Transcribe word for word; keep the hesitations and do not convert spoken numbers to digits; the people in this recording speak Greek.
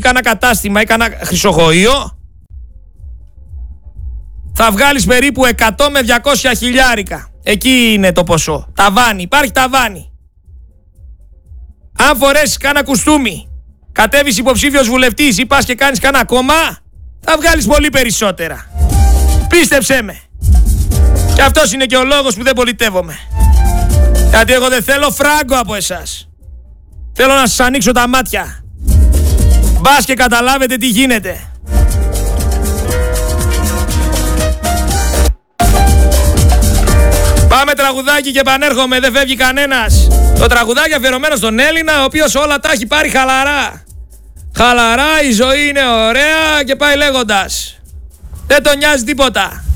κανένα κατάστημα ή κανένα χρυσοχοείο, θα βγάλεις περίπου εκατό με διακόσια χιλιάρικα. Εκεί είναι το ποσό. Ταβάνι, υπάρχει ταβάνι. Αν φορέσεις κάνα κουστούμι, κατέβεις υποψήφιος βουλευτής ή πας και κάνεις κάνα κόμμα, θα βγάλεις πολύ περισσότερα. Πίστεψέ με. Και αυτός είναι και ο λόγος που δεν πολιτεύομαι. Γιατί εγώ δεν θέλω φράγκο από εσάς. Θέλω να σας ανοίξω τα μάτια. Μπας και καταλάβετε τι γίνεται. Πάμε τραγουδάκι και επανέρχομαι, δεν φεύγει κανένας. Το τραγουδάκι αφιερωμένο στον Έλληνα, ο οποίος όλα τα έχει πάρει χαλαρά. Χαλαρά, η ζωή είναι ωραία και πάει λέγοντας. Δεν τον νοιάζει τίποτα.